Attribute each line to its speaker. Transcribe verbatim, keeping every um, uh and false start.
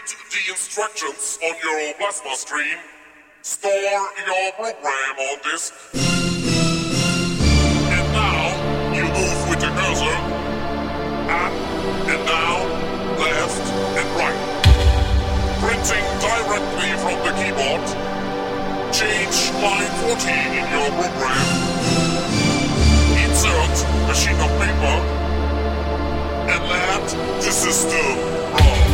Speaker 1: Read the instructions on your plasma screen. Store your program on disk. And now, you move with the cursor. Up and down, left and right. Printing directly from the keyboard. Change line forty in your program. Insert a sheet of paper. And let the system